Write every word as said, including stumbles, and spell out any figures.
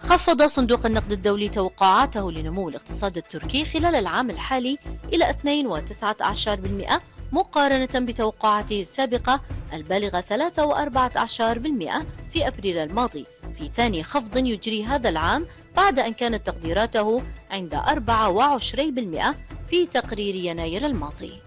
خفض صندوق النقد الدولي توقعاته لنمو الاقتصاد التركي خلال العام الحالي إلى اثنين فاصلة تسعة عشر بالمئة مقارنة بتوقعاته السابقة البالغة ثلاثة فاصلة أربعة عشر بالمئة في أبريل الماضي، في ثاني خفض يجري هذا العام بعد أن كانت تقديراته عند أربعة وعشرين بالمئة في تقرير يناير الماضي.